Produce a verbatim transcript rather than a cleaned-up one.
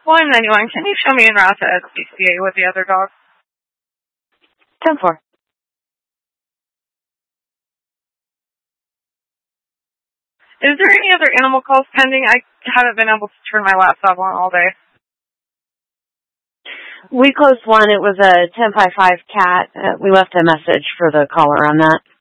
Well, I'm ninety-one. Can you show me en route to S P C A with the other dog? ten four. Is there any other animal calls pending? I haven't been able to turn my laptop on all day. We closed one. It was a ten five five cat. Uh, we left a message for the caller on that.